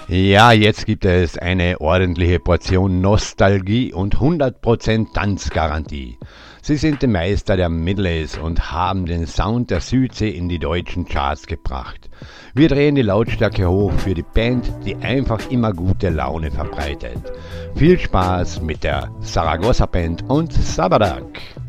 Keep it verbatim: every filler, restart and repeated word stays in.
Ja, jetzt gibt es eine ordentliche Portion Nostalgie und hundert Prozent Tanzgarantie. Sie sind die Meister der Medleys und haben den Sound der Südsee in die deutschen Charts gebracht. Wir drehen die Lautstärke hoch für die Band, die einfach immer gute Laune verbreitet. Viel Spaß mit der Saragossa Band und Sabadak.